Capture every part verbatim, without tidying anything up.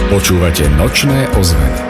Počúvate Nočné ozveny.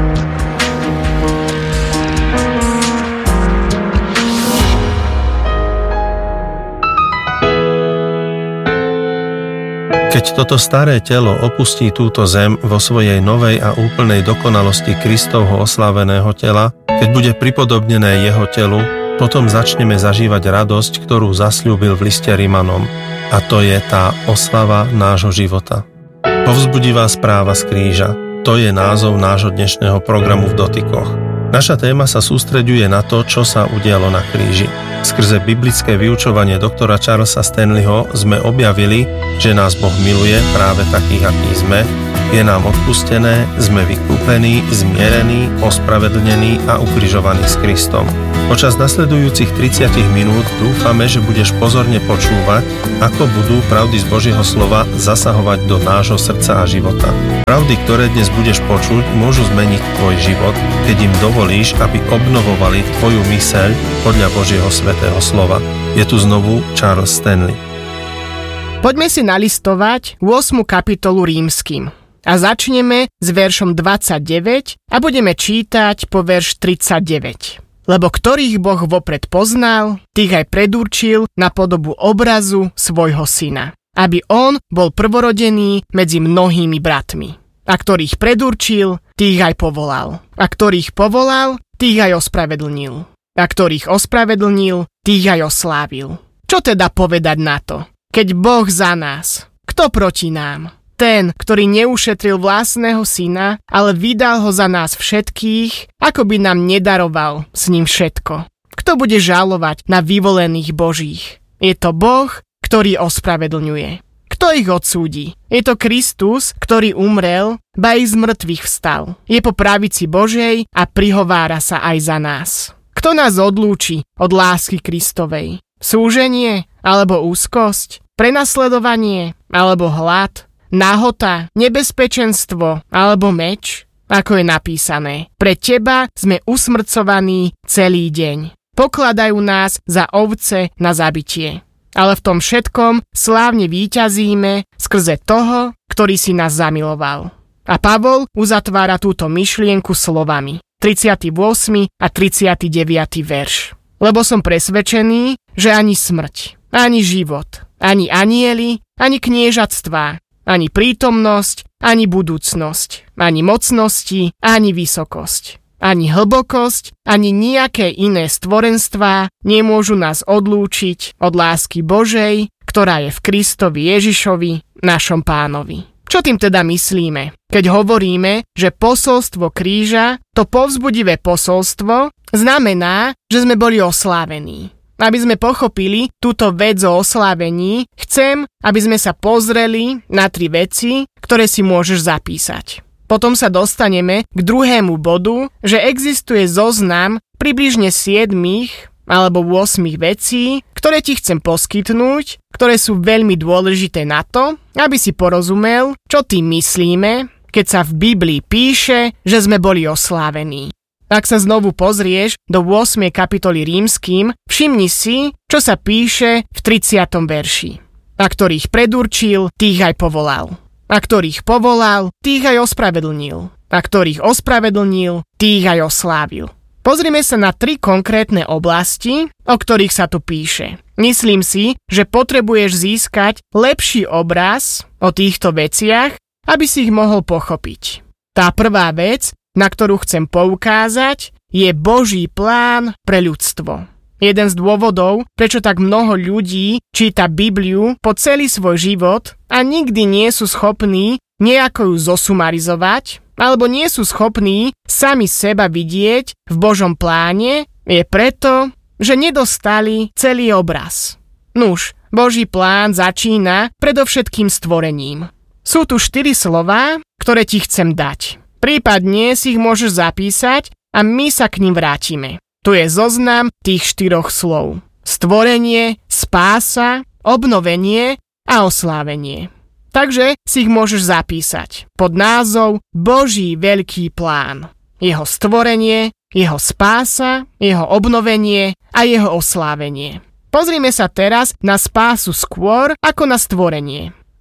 Keď toto staré telo opustí túto zem vo svojej novej a úplnej dokonalosti Kristovho osláveného tela, keď bude pripodobnené jeho telu, potom začneme zažívať radosť, ktorú zasľúbil v liste Rimanom. A to je tá oslava nášho života. Povzbudivá správa z kríža. To je názov nášho dnešného programu v dotykoch. Naša téma sa sústreďuje na to, čo sa udialo na kríži. Skrze biblické vyučovanie doktora Charlesa Stanleyho sme objavili, že nás Boh miluje práve takých, akí sme, je nám odpustené, sme vykúpení, zmierení, ospravedlnení a ukrižovaní s Kristom. Počas nasledujúcich tridsať minút dúfame, že budeš pozorne počúvať, ako budú pravdy z Božieho slova zasahovať do nášho srdca a života. Pravdy, ktoré dnes budeš počuť, môžu zmeniť tvoj život, keď im dovolíš, aby obnovovali tvoju myseľ podľa Božieho svätého slova. Je tu znovu Charles Stanley. Poďme si nalistovať ôsmu kapitolu Rímskym. A začneme s veršom dvadsaťdeväť a budeme čítať po verš tridsaťdeväť. Lebo ktorých Boh vopred poznal, tých aj predurčil na podobu obrazu svojho syna, aby on bol prvorodený medzi mnohými bratmi. A ktorých predurčil, tých aj povolal. A ktorých povolal, tých aj ospravedlnil. A ktorých ospravedlnil, tých aj oslávil. Čo teda povedať na to? Keď Boh za nás, kto proti nám? Ten, ktorý neušetril vlastného syna, ale vydal ho za nás všetkých, ako by nám nedaroval s ním všetko. Kto bude žalovať na vyvolených Božích? Je to Boh, ktorý ospravedlňuje. Kto ich odsúdi? Je to Kristus, ktorý umrel, ba i z mŕtvych vstal. Je po pravici Božej a prihovára sa aj za nás. Kto nás odlúči od lásky Kristovej? Súženie alebo úzkosť? Prenasledovanie alebo hlad? Nahota, nebezpečenstvo alebo meč, ako je napísané. Pre teba sme usmrcovaní celý deň. Pokladajú nás za ovce na zabitie. Ale v tom všetkom slávne víťazíme skrze toho, ktorý si nás zamiloval. A Pavol uzatvára túto myšlienku slovami. tridsiaty ôsmy a tridsiaty deviaty verš. Lebo som presvedčený, že ani smrť, ani život, ani anjeli, ani kniežatstvá, ani prítomnosť, ani budúcnosť, ani mocnosti, ani vysokosť, ani hlbokosť, ani nejaké iné stvorenstvá nemôžu nás odlúčiť od lásky Božej, ktorá je v Kristovi Ježišovi, našom Pánovi. Čo tým teda myslíme, keď hovoríme, že posolstvo kríža, to povzbudivé posolstvo, znamená, že sme boli oslávení. Aby sme pochopili túto vec o oslávení, chcem, aby sme sa pozreli na tri veci, ktoré si môžeš zapísať. Potom sa dostaneme k druhému bodu, že existuje zoznam približne siedmich alebo ôsmich vecí, ktoré ti chcem poskytnúť, ktoré sú veľmi dôležité na to, aby si porozumel, čo tým myslíme, keď sa v Biblii píše, že sme boli oslávení. Ak sa znovu pozrieš do ôsmej kapitoly Rímskym, všimni si, čo sa píše v tridsiatom verši. A ktorých predurčil, tých aj povolal. A ktorých povolal, tých aj ospravedlnil. A ktorých ospravedlnil, tých aj oslávil. Pozrime sa na tri konkrétne oblasti, o ktorých sa tu píše. Myslím si, že potrebuješ získať lepší obraz o týchto veciach, aby si ich mohol pochopiť. Tá prvá vec, na ktorú chcem poukázať, je Boží plán pre ľudstvo. Jeden z dôvodov, prečo tak mnoho ľudí číta Bibliu po celý svoj život a nikdy nie sú schopní nejako ju zosumarizovať, alebo nie sú schopní sami seba vidieť v Božom pláne, je preto, že nedostali celý obraz. Nuž, Boží plán začína predovšetkým stvorením. Sú tu štyri slová, ktoré ti chcem dať. Prípadne si ich môžeš zapísať a my sa k ním vrátime. Tu je zoznam tých štyroch slov. Stvorenie, spása, obnovenie a oslávenie. Takže si ich môžeš zapísať pod názov Boží veľký plán. Jeho stvorenie, jeho spása, jeho obnovenie a jeho oslávenie. Pozrime sa teraz na spásu skôr ako na stvorenie.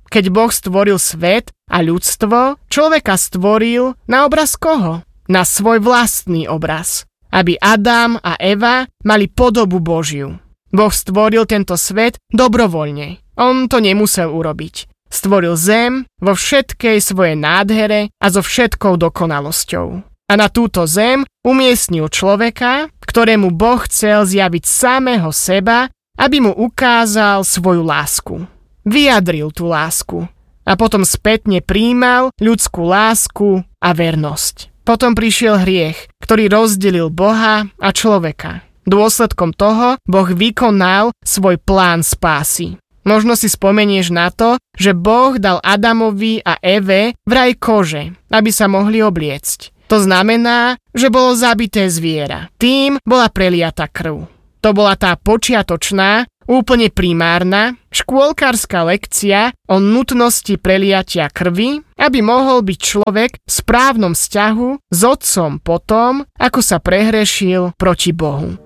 keď Boh stvoril svet a ľudstvo, človeka stvoril na obraz koho? Na svoj vlastný obraz. Aby Adam a Eva mali podobu Božiu. Boh stvoril tento svet dobrovoľne. On to nemusel urobiť. Stvoril zem vo všetkej svojej nádhere a so všetkou dokonalosťou. A na túto zem umiestnil človeka, ktorému Boh chcel zjaviť samého seba, aby mu ukázal svoju lásku. Vyjadril tú lásku. A potom spätne prijímal ľudskú lásku a vernosť. Potom prišiel hriech, ktorý rozdelil Boha a človeka. Dôsledkom toho Boh vykonal svoj plán spásy. Možno si spomenieš na to, že Boh dal Adamovi a Eve vraj kože, aby sa mohli obliecť. To znamená, že bolo zabité zviera. Tým bola preliata krv. To bola tá počiatočná, úplne primárna, škôlkárska lekcia o nutnosti preliatia krvi, aby mohol byť človek v správnom vzťahu s otcom potom, ako sa prehrešil proti Bohu.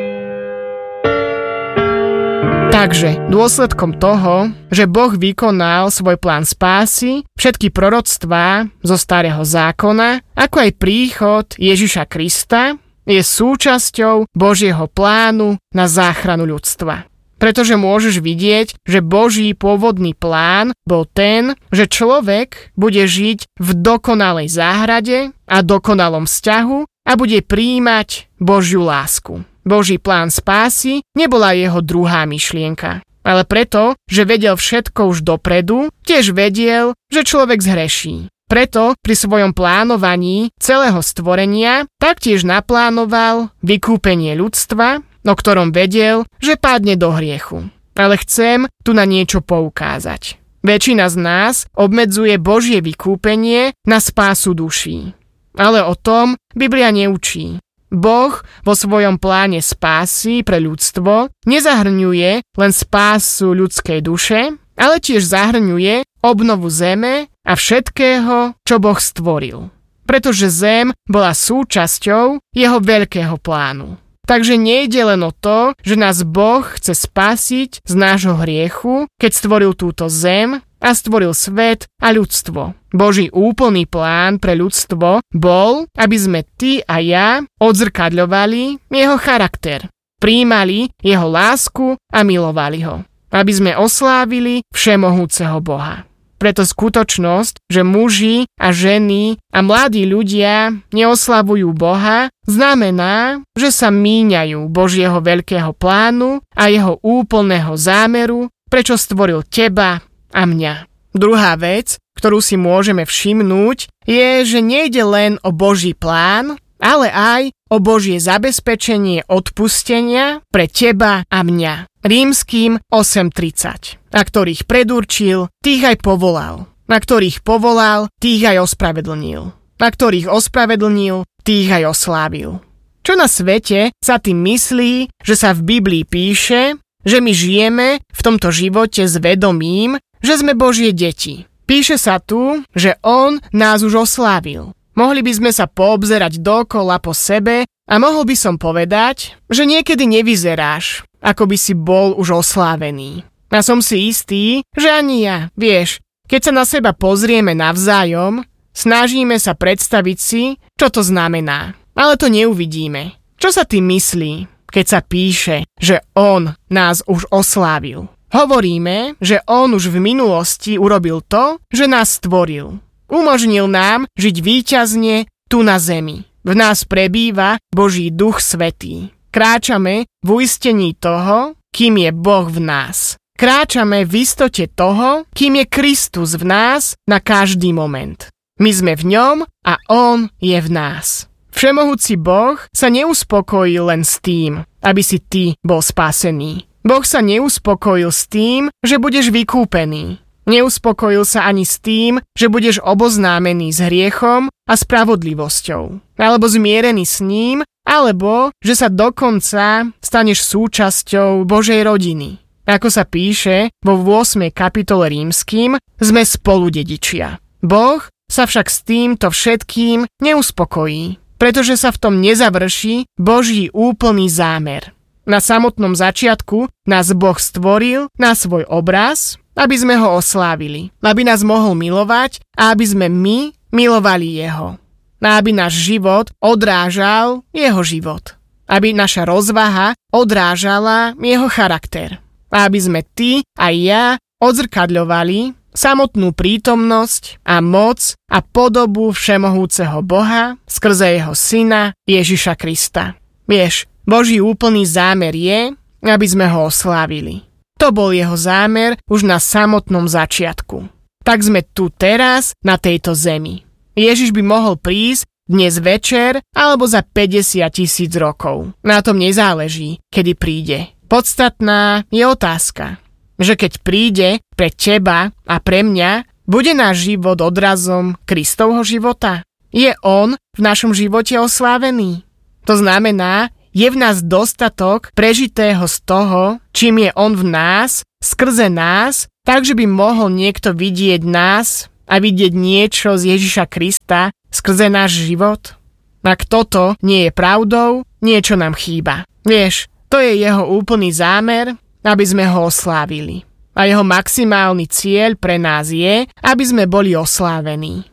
Takže dôsledkom toho, že Boh vykonal svoj plán spásy, všetky proroctvá zo Starého zákona, ako aj príchod Ježiša Krista, je súčasťou Božieho plánu na záchranu ľudstva. Pretože môžeš vidieť, že Boží pôvodný plán bol ten, že človek bude žiť v dokonalej záhrade a dokonalom vzťahu a bude prijímať Božiu lásku. Boží plán spásy nebola jeho druhá myšlienka, ale preto, že vedel všetko už dopredu, tiež vedel, že človek zhreší. Preto pri svojom plánovaní celého stvorenia taktiež naplánoval vykúpenie ľudstva, o ktorom vedel, že padne do hriechu. Ale chcem tu na niečo poukázať. Väčšina z nás obmedzuje Božie vykúpenie na spásu duší. Ale o tom Biblia neučí. Boh vo svojom pláne spásy pre ľudstvo nezahrňuje len spásu ľudskej duše, ale tiež zahrňuje obnovu zeme a všetkého, čo Boh stvoril. Pretože zem bola súčasťou jeho veľkého plánu. Takže nejde len o to, že nás Boh chce spasiť z nášho hriechu, keď stvoril túto zem a stvoril svet a ľudstvo. Boží úplný plán pre ľudstvo bol, aby sme ty a ja odzrkadľovali jeho charakter, prijímali jeho lásku a milovali ho. Aby sme oslávili všemohúceho Boha. Preto skutočnosť, že muži a ženy a mladí ľudia neoslavujú Boha, znamená, že sa míňajú Božieho veľkého plánu a jeho úplného zámeru, prečo stvoril teba a mňa. Druhá vec, ktorú si môžeme všimnúť, je, že nejde len o Boží plán, ale aj o Božie zabezpečenie odpustenia pre teba a mňa. Rímskym osem tridsať. A ktorých predurčil, tých aj povolal. Na ktorých povolal, tých aj ospravedlnil. Na ktorých ospravedlnil, tých aj oslávil. Čo na svete sa tým myslí, že sa v Biblii píše, že my žijeme v tomto živote s vedomím, že sme Božie deti. Píše sa tu, že On nás už oslávil. Mohli by sme sa poobzerať dokola po sebe a mohol by som povedať, že niekedy nevyzeráš, ako by si bol už oslávený. A som si istý, že ani ja, vieš, keď sa na seba pozrieme navzájom, snažíme sa predstaviť si, čo to znamená. Ale to neuvidíme. Čo sa tým myslí, keď sa píše, že On nás už oslávil? Hovoríme, že On už v minulosti urobil to, že nás stvoril. Umožnil nám žiť víťazne tu na zemi. V nás prebýva Boží Duch Svätý. Kráčame v uistení toho, kým je Boh v nás. Kráčame v istote toho, kým je Kristus v nás na každý moment. My sme v ňom a On je v nás. Všemohúci Boh sa neuspokojil len s tým, aby si ty bol spasený. Boh sa neuspokojil s tým, že budeš vykúpený. Neuspokojil sa ani s tým, že budeš oboznámený s hriechom a spravodlivosťou, alebo zmierený s ním, alebo že sa dokonca staneš súčasťou Božej rodiny. Ako sa píše vo ôsmej kapitole Rímskym, sme spoludedičia. Boh sa však s týmto všetkým neuspokojí, pretože sa v tom nezavrší Boží úplný zámer. Na samotnom začiatku nás Boh stvoril na svoj obraz aby sme ho oslávili, aby nás mohol milovať a aby sme my milovali jeho. A aby náš život odrážal jeho život. Aby naša rozvaha odrážala jeho charakter. A aby sme ty a ja odzrkadľovali samotnú prítomnosť a moc a podobu všemohúceho Boha skrze jeho syna Ježiša Krista. Vieš, Boží úplný zámer je, aby sme ho oslávili. To bol jeho zámer už na samotnom začiatku. Tak sme tu teraz na tejto zemi. Ježiš by mohol prísť dnes večer alebo za päťdesiat tisíc rokov. Na tom nezáleží, kedy príde. Podstatná je otázka, že keď príde pre teba a pre mňa, bude náš život odrazom Kristovho života? Je on v našom živote oslávený? To znamená, je v nás dostatok prežitého z toho, čím je on v nás, skrze nás, takže by mohol niekto vidieť nás a vidieť niečo z Ježiša Krista skrze náš život? Ak toto nie je pravdou, niečo nám chýba. Vieš, to je jeho úplný zámer, aby sme ho oslávili. A jeho maximálny cieľ pre nás je, aby sme boli oslávení.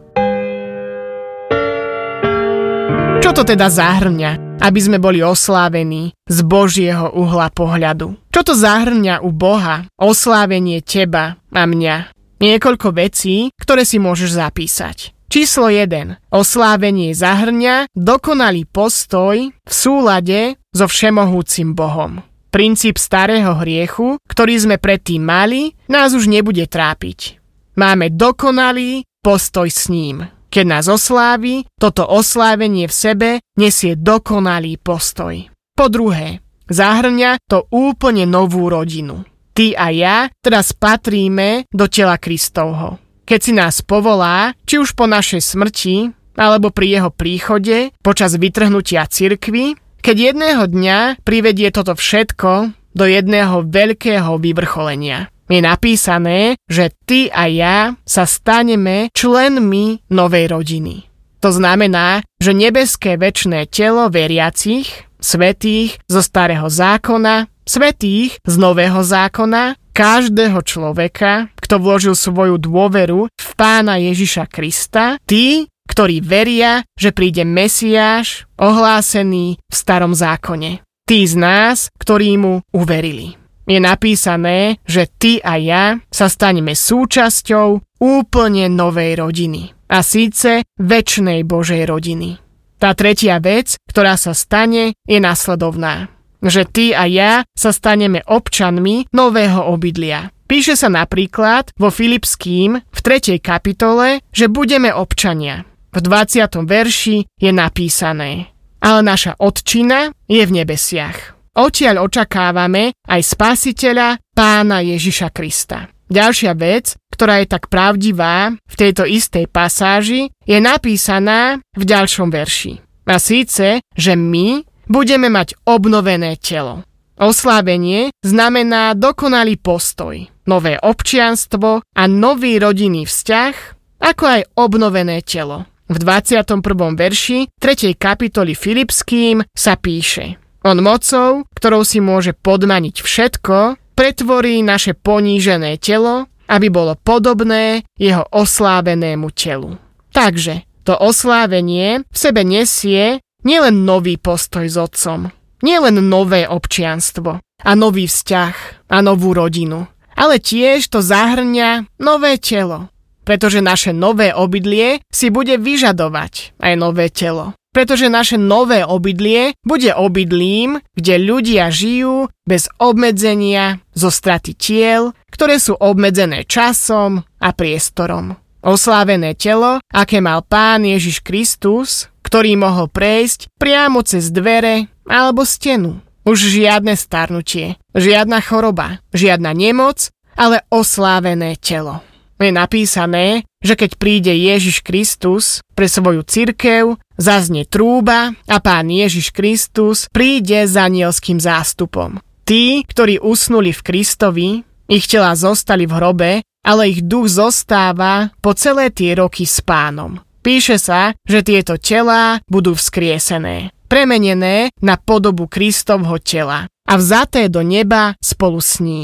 Čo to teda zahrňa, aby sme boli oslávení z Božieho uhla pohľadu? Čo to zahrňa u Boha, oslávenie teba a mňa? Niekoľko vecí, ktoré si môžeš zapísať. Číslo jeden. Oslávenie zahrňa dokonalý postoj v súlade so všemohúcim Bohom. Princíp starého hriechu, ktorý sme predtým mali, nás už nebude trápiť. Máme dokonalý postoj s ním. Keď nás oslávi, toto oslávenie v sebe nesie dokonalý postoj. Po druhé, zahrňa to úplne novú rodinu. Ty a ja teraz patríme do tela Kristovho. Keď si nás povolá, či už po našej smrti, alebo pri jeho príchode, počas vytrhnutia cirkvi, keď jedného dňa privedie toto všetko do jedného veľkého vyvrcholenia. Je napísané, že ty a ja sa staneme členmi novej rodiny. To znamená, že nebeské večné telo veriacich, svätých zo starého zákona, svätých z nového zákona, každého človeka, kto vložil svoju dôveru v Pána Ježiša Krista, tí, ktorí veria, že príde Mesiáš, ohlásený v starom zákone. Tí z nás, ktorí mu uverili. Je napísané, že ty a ja sa staneme súčasťou úplne novej rodiny. A síce večnej Božej rodiny. Tá tretia vec, ktorá sa stane, je nasledovná. Že ty a ja sa staneme občanmi nového obydlia. Píše sa napríklad vo Filipským v tretej kapitole, že budeme občania. V dvadsiatom verši je napísané: ale naša otčina je v nebesiach. Odtiaľ očakávame aj Spasiteľa, Pána Ježiša Krista. Ďalšia vec, ktorá je tak pravdivá v tejto istej pasáži, je napísaná v ďalšom verši. A síce, že my budeme mať obnovené telo. Oslávenie znamená dokonalý postoj, nové občianstvo a nový rodinný vzťah, ako aj obnovené telo. V dvadsiatom prvom verši tretej kapitoly Filipským sa píše: on mocou, ktorou si môže podmaniť všetko, pretvorí naše ponížené telo, aby bolo podobné jeho oslávenému telu. Takže to oslávenie v sebe nesie nielen nový postoj s otcom, nielen nové občianstvo a nový vzťah a novú rodinu, ale tiež to zahrňa nové telo, pretože naše nové obydlie si bude vyžadovať aj nové telo. Pretože naše nové obydlie bude obydlím, kde ľudia žijú bez obmedzenia zo straty tiel, ktoré sú obmedzené časom a priestorom. Oslávené telo, aké mal Pán Ježiš Kristus, ktorý mohol prejsť priamo cez dvere alebo stenu. Už žiadne starnutie, žiadna choroba, žiadna nemoc, ale oslávené telo. Je napísané, že keď príde Ježiš Kristus pre svoju cirkev, zaznie trúba a Pán Ježiš Kristus príde s anielským zástupom. Tí, ktorí usnuli v Kristovi, ich tela zostali v hrobe, ale ich duch zostáva po celé tie roky s Pánom. Píše sa, že tieto telá budú vzkriesené, premenené na podobu Kristovho tela a vzaté do neba spolu s ním.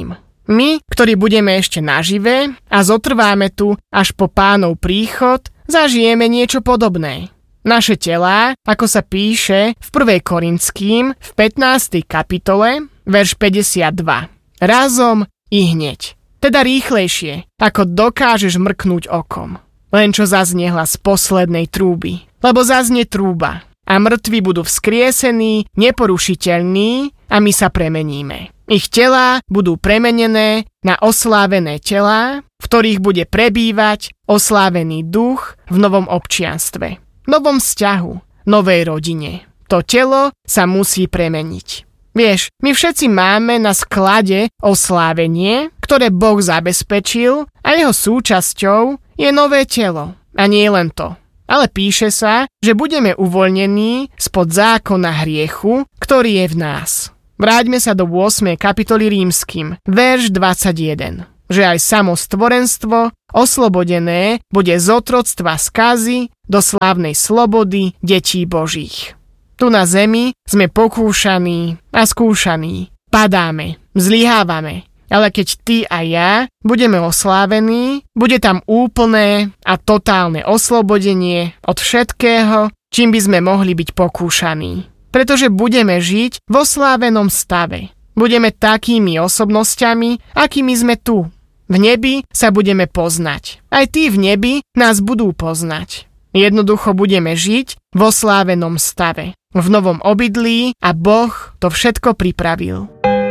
My, ktorí budeme ešte nažive a zotrváme tu až po Pánov príchod, zažijeme niečo podobné. Naše telá, ako sa píše v prvej Korinským v pätnástej kapitole, verš päťdesiatdva. Razom i hneď. Teda rýchlejšie, ako dokážeš mrknúť okom. Len čo zaznie hlas poslednej trúby. Lebo zaznie trúba a mŕtvi budú vzkriesení, neporušiteľní a my sa premeníme. Ich telá budú premenené na oslávené telá, v ktorých bude prebývať oslávený duch v novom občianstve, novom vzťahu, novej rodine. To telo sa musí premeniť. Vieš, my všetci máme na sklade oslávenie, ktoré Boh zabezpečil a jeho súčasťou je nové telo. A nie len to. Ale píše sa, že budeme uvoľnení spod zákona hriechu, ktorý je v nás. Vráťme sa do ôsmej kapitoly Rímskym, verš dvadsaťjeden. Že aj samo stvorenstvo, oslobodené, bude z otroctva skazy do slávnej slobody detí Božích. Tu na zemi sme pokúšaní a skúšaní. Padáme, zlyhávame. Ale keď ty a ja budeme oslávení, bude tam úplné a totálne oslobodenie od všetkého, čím by sme mohli byť pokúšaní. Pretože budeme žiť v oslávenom stave. Budeme takými osobnosťami, akými sme tu. V nebi sa budeme poznať. Aj tí v nebi nás budú poznať. Jednoducho budeme žiť v oslávenom stave. V novom obydlí a Boh to všetko pripravil.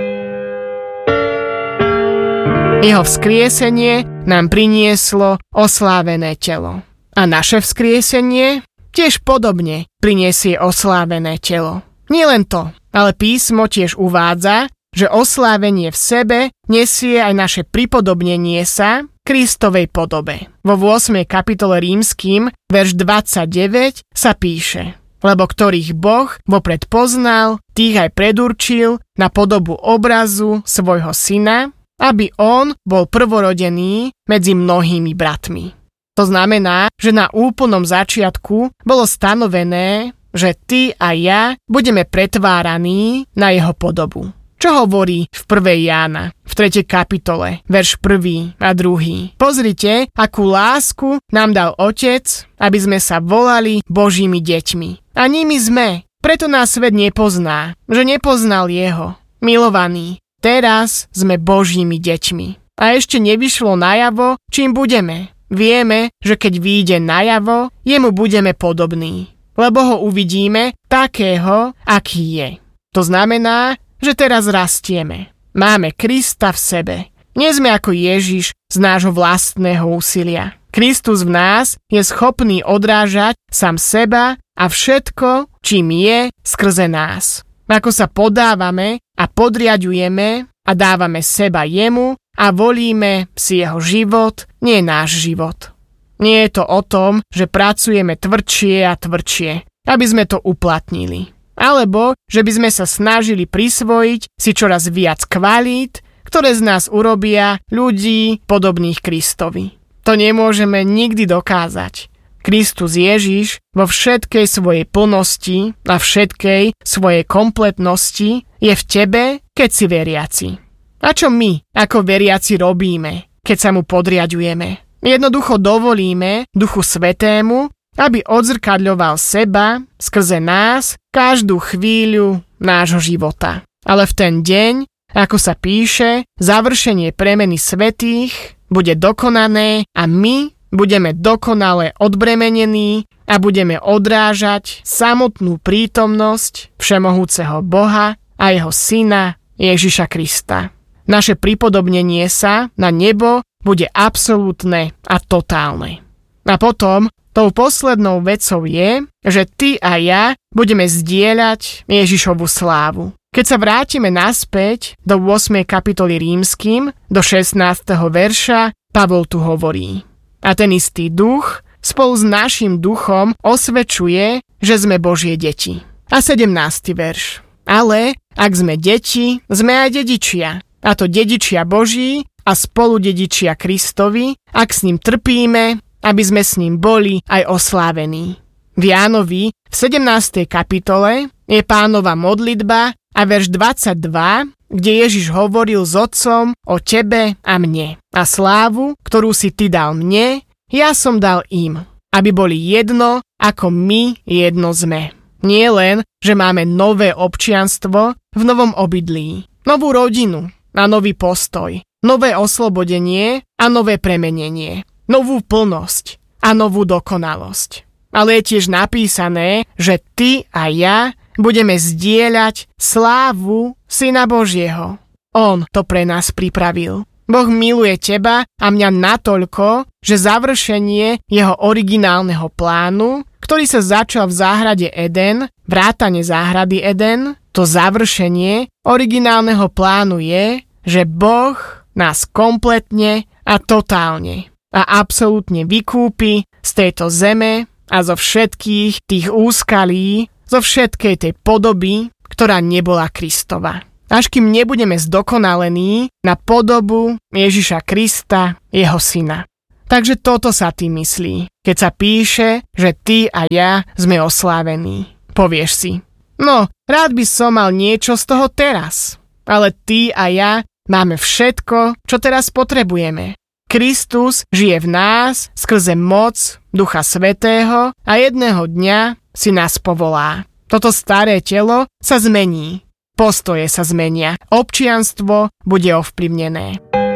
Jeho vzkriesenie nám prinieslo oslávené telo. A naše vzkriesenie tiež podobne priniesie oslávené telo. Nie len to, ale písmo tiež uvádza, že oslávenie v sebe nesie aj naše pripodobnenie sa Kristovej podobe. Vo ôsmej kapitole Rímskym, verš dvadsaťdeväť sa píše: Lebo ktorých Boh vopred poznal, tých aj predurčil na podobu obrazu svojho syna, aby on bol prvorodený medzi mnohými bratmi. To znamená, že na úplnom začiatku bolo stanovené, že ty a ja budeme pretváraní na jeho podobu. Čo hovorí v prvej Jána, v tretej kapitole, verš prvý a druhý. Pozrite, akú lásku nám dal Otec, aby sme sa volali Božími deťmi. A nimi sme. Preto nás svet nepozná, že nepoznal jeho. Milovaní, teraz sme Božími deťmi. A ešte nevyšlo najavo, čím budeme. Vieme, že keď vyjde najavo, jemu budeme podobní. Lebo ho uvidíme takého, aký je. To znamená, že teraz rastieme. Máme Krista v sebe. Nie sme ako Ježiš z nášho vlastného úsilia. Kristus v nás je schopný odrážať sám seba a všetko, čím je, skrze nás. Ako sa podávame a podriaďujeme a dávame seba jemu a volíme si jeho život, nie náš život. Nie je to o tom, že pracujeme tvrdšie a tvrdšie, aby sme to uplatnili. Alebo, že by sme sa snažili prisvojiť si čoraz viac kvalít, ktoré z nás urobia ľudí podobných Kristovi. To nemôžeme nikdy dokázať. Kristus Ježiš vo všetkej svojej plnosti a všetkej svojej kompletnosti je v tebe, keď si veriaci. A čo my, ako veriaci, robíme, keď sa mu podriaďujeme? Jednoducho dovolíme Duchu Svätému, aby odzrkadľoval seba skrze nás každú chvíľu nášho života. Ale v ten deň, ako sa píše, završenie premeny svätých bude dokonané a my budeme dokonale odbremenení a budeme odrážať samotnú prítomnosť všemohúceho Boha a jeho syna Ježiša Krista. Naše pripodobnenie sa na nebo bude absolútne a totálne. A potom tou poslednou vecou je, že ty a ja budeme zdieľať Ježišovu slávu. Keď sa vrátime naspäť do ôsmej kapitoly Rímskym, do šestnásteho verša, Pavol tu hovorí: A ten istý duch spolu s našim duchom osvedčuje, že sme Božie deti. A sedemnásty verš. Ale ak sme deti, sme aj dedičia. A to dedičia Boží a spolu dedičia Kristovi, ak s ním trpíme, aby sme s ním boli aj oslávení. V Jánovi v sedemnástej kapitole je Pánova modlitba a verš dvadsaťdva kde Ježiš hovoril s Otcom o tebe a mne. A slávu, ktorú si ty dal mne, ja som dal im, aby boli jedno, ako my jedno sme. Nie len, že máme nové občianstvo v novom obydlí, novú rodinu a nový postoj, nové oslobodenie a nové premenenie, novú plnosť a novú dokonalosť. Ale je tiež napísané, že ty a ja budeme zdieľať slávu Syna Božieho. On to pre nás pripravil. Boh miluje teba a mňa natoľko, že završenie jeho originálneho plánu, ktorý sa začal v záhrade Eden, vrátane záhrady Eden, to završenie originálneho plánu je, že Boh nás kompletne a totálne a absolútne vykúpi z tejto zeme a zo všetkých tých úskalí, zo všetkej tej podoby, ktorá nebola Kristova. Až kým nebudeme zdokonalení na podobu Ježiša Krista, jeho syna. Takže toto sa tým myslí, keď sa píše, že ty a ja sme oslávení. Povieš si, no, rád by som mal niečo z toho teraz, ale ty a ja máme všetko, čo teraz potrebujeme. Kristus žije v nás skrze moc Ducha Svätého a jedného dňa si nás povolá. Toto staré telo sa zmení. Postoje sa zmenia. Občianstvo bude ovplyvnené.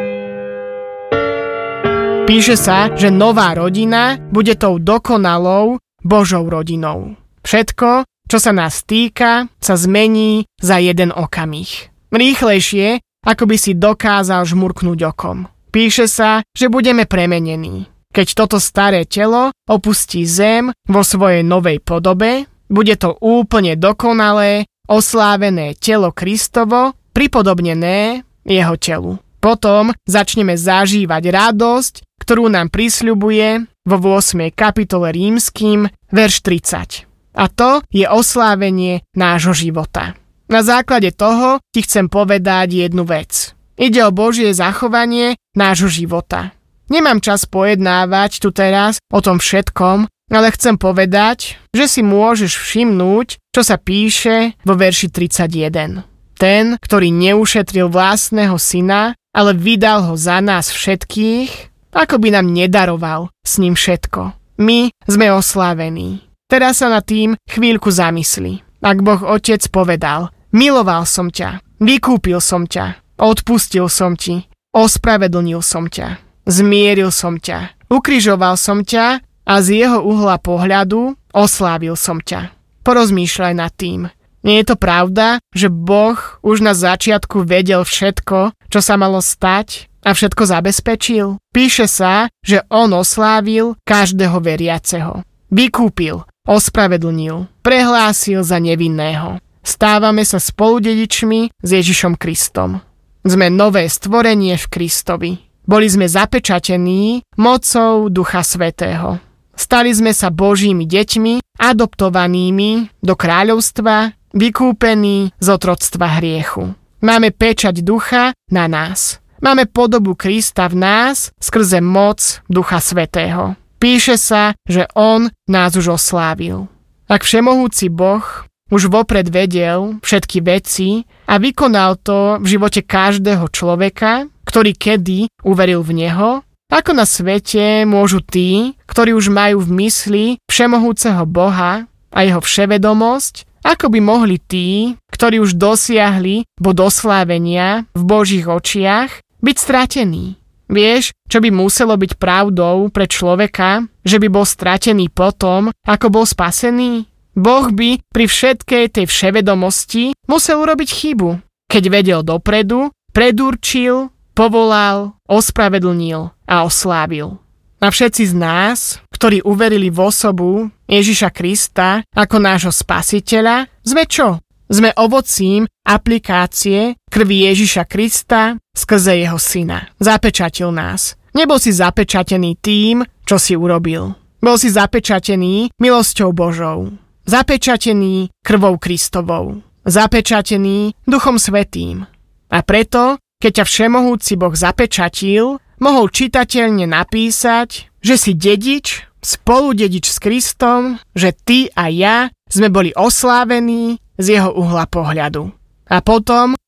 Píše sa, že nová rodina bude tou dokonalou Božou rodinou. Všetko, čo sa nás týka, sa zmení za jeden okamih. Rýchlejšie, ako by si dokázal žmurknúť okom. Píše sa, že budeme premenení. Keď toto staré telo opustí zem vo svojej novej podobe, bude to úplne dokonalé, oslávené telo Kristovo, pripodobnené jeho telu. Potom začneme zažívať radosť, ktorú nám prisľubuje vo ôsmej kapitole Rímskym, verš tridsať. A to je oslávenie nášho života. Na základe toho ti chcem povedať jednu vec. Ide o Božie zachovanie nášho života. Nemám čas pojednávať tu teraz o tom všetkom, ale chcem povedať, že si môžeš všimnúť, čo sa píše vo verši tridsaťjeden. Ten, ktorý neušetril vlastného syna, ale vydal ho za nás všetkých, ako by nám nedaroval s ním všetko. My sme oslávení. Teraz sa nad tým chvíľku zamysli. Ak Boh Otec povedal, miloval som ťa, vykúpil som ťa, odpustil som ti, ospravedlnil som ťa, zmieril som ťa, ukrižoval som ťa a z jeho uhla pohľadu oslávil som ťa. Porozmýšľaj nad tým. Nie je to pravda, že Boh už na začiatku vedel všetko, čo sa malo stať a všetko zabezpečil? Píše sa, že on oslávil každého veriaceho. Vykúpil, ospravedlnil, prehlásil za nevinného. Stávame sa spoludedičmi s Ježišom Kristom. Sme nové stvorenie v Kristovi. Boli sme zapečatení mocou Ducha Svätého. Stali sme sa Božími deťmi, adoptovanými do kráľovstva, vykúpení z otroctva hriechu. Máme pečať Ducha na nás. Máme podobu Krista v nás skrze moc Ducha Svätého. Píše sa, že on nás už oslávil. Ak všemohúci Boh už vopred vedel všetky veci a vykonal to v živote každého človeka, ktorý kedy uveril v neho, ako na svete môžu tí, ktorí už majú v mysli všemohúceho Boha a jeho vševedomosť, ako by mohli tí, ktorí už dosiahli bod oslávenia v Božích očiach, byť stratení? Vieš, čo by muselo byť pravdou pre človeka, že by bol stratený potom, ako bol spasený? Boh by pri všetkej tej vševedomosti musel urobiť chybu, keď vedel dopredu, predurčil, povolal, ospravedlnil a oslávil. A všetci z nás, ktorí uverili v osobu Ježiša Krista ako nášho spasiteľa, sme čo? Sme ovocím aplikácie krvi Ježiša Krista skrze jeho syna. Zapečatil nás. Nebol si zapečatený tým, čo si urobil. Bol si zapečatený milosťou Božou. Zapečatený krvou Kristovou. Zapečatený Duchom Svätým. A preto, keď ťa všemohúci Boh zapečatil, mohol čitateľne napísať, že si dedič, spoludedič s Kristom, že ty a ja sme boli oslávení z jeho uhla pohľadu. A potom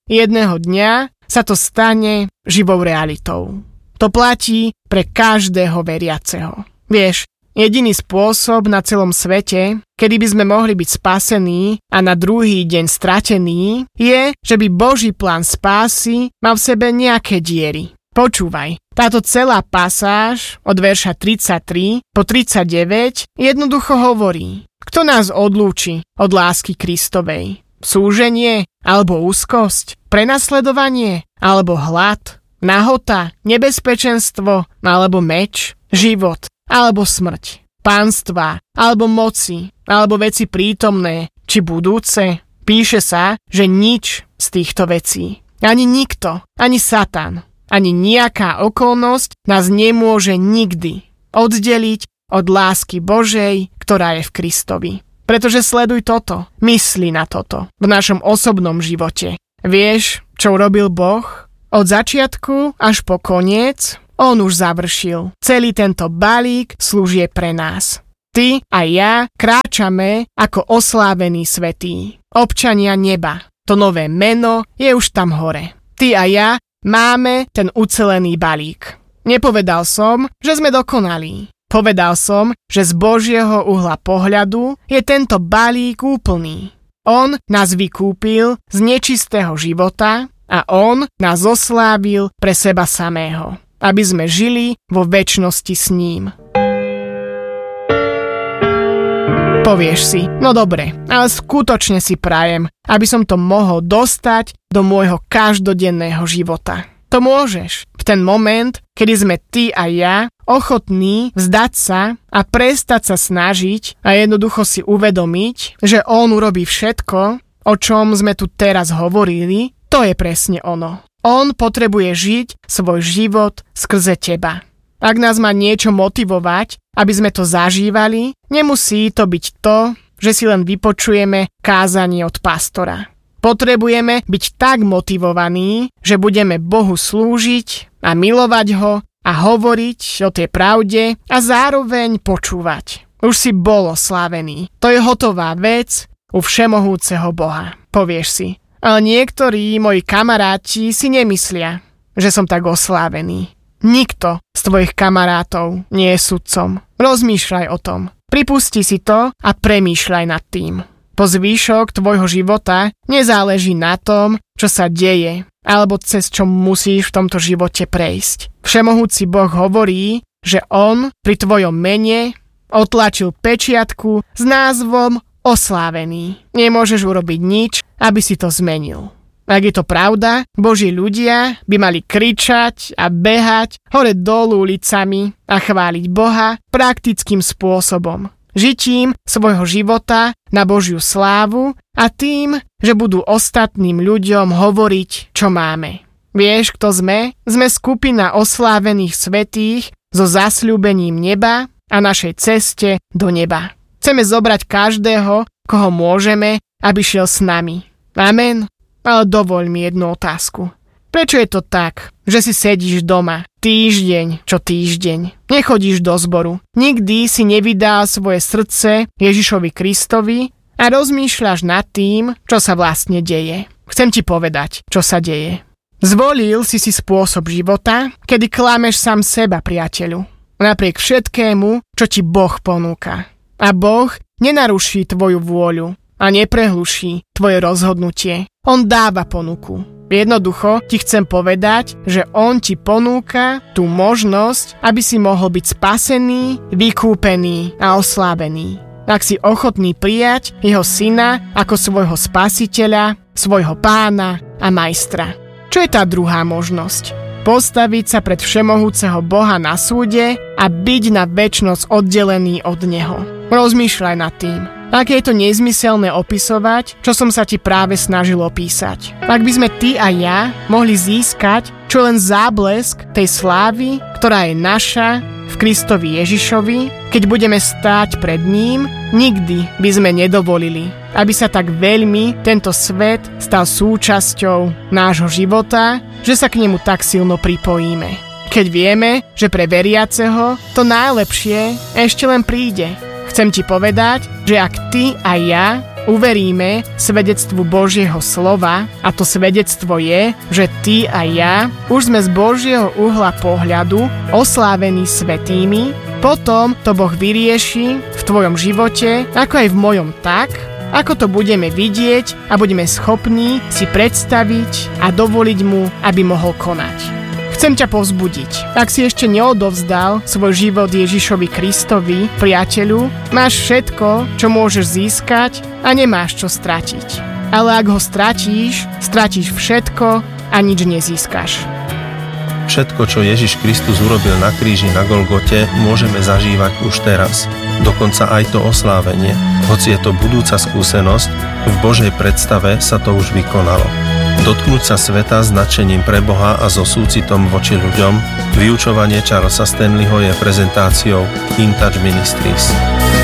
jedného dňa sa to stane živou realitou. To platí pre každého veriaceho. Vieš, jediný spôsob na celom svete, kedy by sme mohli byť spasení a na druhý deň stratení, je, že by Boží plán spásy mal v sebe nejaké diery. Počúvaj, táto celá pasáž od verša tridsaťtri po tridsaťdeväť jednoducho hovorí: kto nás odlúči od lásky Kristovej? Súženie alebo úzkosť? Prenasledovanie alebo hlad? Nahota? Nebezpečenstvo alebo meč? Život alebo smrť? Pánstva alebo moci? Alebo veci prítomné či budúce? Píše sa, že nič z týchto vecí. Ani nikto, ani Satan, ani nejaká okolnosť nás nemôže nikdy oddeliť od lásky Božej, ktorá je v Kristovi. Pretože sleduj toto, mysli na toto v našom osobnom živote. Vieš, čo urobil Boh? Od začiatku až po koniec on už završil. Celý tento balík slúžie pre nás. Ty a ja kráčame ako oslávení svätí, občania neba. To nové meno je už tam hore. Ty a ja máme ten ucelený balík. Nepovedal som, že sme dokonalí. Povedal som, že z Božieho uhla pohľadu je tento balík úplný. On nás vykúpil z nečistého života a on nás oslávil pre seba samého, aby sme žili vo večnosti s ním. Povieš si, no dobre, ale skutočne si prajem, aby som to mohol dostať do môjho každodenného života. To môžeš v ten moment, kedy sme ty a ja ochotní vzdať sa a prestať sa snažiť a jednoducho si uvedomiť, že on urobí všetko, o čom sme tu teraz hovorili. To je presne ono. On potrebuje žiť svoj život skrze teba. Ak nás má niečo motivovať, aby sme to zažívali, nemusí to byť to, že si len vypočujeme kázanie od pastora. Potrebujeme byť tak motivovaní, že budeme Bohu slúžiť a milovať ho a hovoriť o tej pravde a zároveň počúvať. Už si bol oslávený. To je hotová vec u všemohúceho Boha. Povieš si. Ale niektorí moji kamaráti si nemyslia, že som tak oslávený. Nikto z tvojich kamarátov nie je sudcom. Rozmýšľaj o tom. Pripusti si to a premýšľaj nad tým. Po zvýšok tvojho života nezáleží na tom, čo sa deje, alebo cez čo musíš v tomto živote prejsť. Všemohúci Boh hovorí, že on pri tvojom mene otlačil pečiatku s názvom oslávený. Nemôžeš urobiť nič, aby si to zmenil. Ak je to pravda, Boží ľudia by mali kričať a behať hore dolu ulicami a chváliť Boha praktickým spôsobom. Žitím svojho života na Božiu slávu a tým, že budú ostatným ľuďom hovoriť, čo máme. Vieš, kto sme? Sme skupina oslávených svätých so zasľúbením neba a našej ceste do neba. Chceme zobrať každého, koho môžeme, aby šiel s nami. Amen. Ale dovoľ mi jednu otázku. Prečo je to tak, že si sedíš doma týždeň čo týždeň? Nechodíš do zboru. Nikdy si nevydal svoje srdce Ježišovi Kristovi a rozmýšľaš nad tým, čo sa vlastne deje. Chcem ti povedať, čo sa deje. Zvolil si si spôsob života, kedy klameš sám seba, priateľu. Napriek všetkému, čo ti Boh ponúka. A Boh nenaruší tvoju vôľu a neprehluší tvoje rozhodnutie. On dáva ponuku. Jednoducho ti chcem povedať, že on ti ponúka tú možnosť, aby si mohol byť spasený, vykúpený a oslábený. Ak si ochotný prijať jeho syna ako svojho spasiteľa, svojho pána a majstra. Čo je tá druhá možnosť? Postaviť sa pred všemohúceho Boha na súde a byť na večnosť oddelený od neho. Rozmýšľaj nad tým. Aké je to nezmyselné opisovať, čo som sa ti práve snažil opísať. Ak by sme ty a ja mohli získať čo len záblesk tej slávy, ktorá je naša v Kristovi Ježišovi, keď budeme stáť pred ním, nikdy by sme nedovolili, aby sa tak veľmi tento svet stal súčasťou nášho života, že sa k nemu tak silno pripojíme. Keď vieme, že pre veriaceho to najlepšie ešte len príde. Chcem ti povedať, že ak ty a ja uveríme svedectvu Božieho slova, a to svedectvo je, že ty a ja už sme z Božieho uhla pohľadu oslávení svätými, potom to Boh vyrieši v tvojom živote, ako aj v mojom tak, ako to budeme vidieť a budeme schopní si predstaviť a dovoliť mu, aby mohol konať. Chcem ťa povzbudiť. Ak si ešte neodovzdal svoj život Ježišovi Kristovi, priateľu, máš všetko, čo môžeš získať a nemáš čo stratiť. Ale ak ho stratíš, stratíš všetko a nič nezískaš. Všetko, čo Ježiš Kristus urobil na kríži na Golgote, môžeme zažívať už teraz. Dokonca aj to oslávenie. Hoci je to budúca skúsenosť, v Božej predstave sa to už vykonalo. Dotknúť sa sveta s nadšením pre Boha a so súcitom voči ľuďom, vyučovanie Charlesa Stanleyho je prezentáciou In Touch Ministries.